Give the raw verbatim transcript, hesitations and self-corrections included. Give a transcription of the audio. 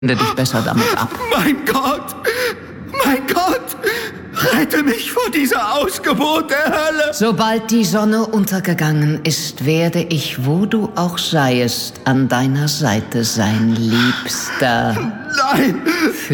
Wende dich besser damit ab. Mein Gott! Mein Gott! Rette mich vor dieser Ausgeburt der Hölle! Sobald die Sonne untergegangen ist, werde ich, wo du auch seiest, an deiner Seite sein, Liebster. Nein!